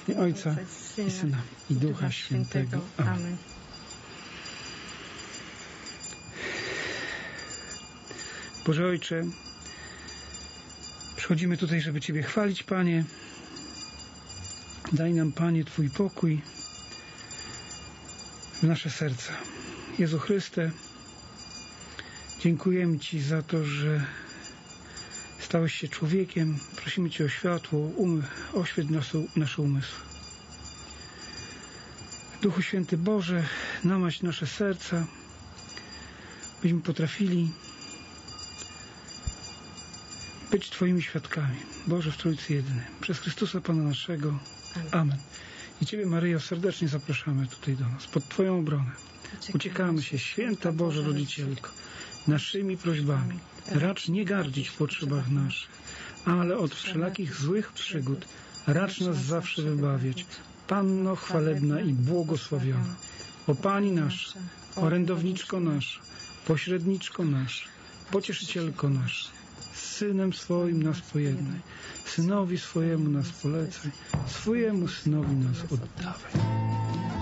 W imię Ojca i Syna i Ducha Świętego. Amen. Boże Ojcze, przychodzimy tutaj, żeby Ciebie chwalić, Panie. Daj nam, Panie, Twój pokój w nasze serca. Jezu Chryste, dziękujemy Ci za to, że stałeś się człowiekiem. Prosimy Cię o światło, oświeć nasze umysły. Duchu Święty Boże, namaść nasze serca, byśmy potrafili być Twoimi świadkami. Boże w Trójcy Jedyny. Przez Chrystusa Pana naszego. Amen. I Ciebie, Maryjo, serdecznie zapraszamy tutaj do nas, pod Twoją obronę. Uciekamy się, Święta Boże Rodzicielko, naszymi prośbami. Racz nie gardzić w potrzebach naszych, ale od wszelakich złych przygód racz nas zawsze wybawiać. Panno chwalebna i błogosławiona, o Pani nasza, orędowniczko nasza, pośredniczko nasza, pocieszycielko nasza, Synem swoim nas pojednaj, Synowi swojemu nas polecaj, swojemu Synowi nas oddawaj.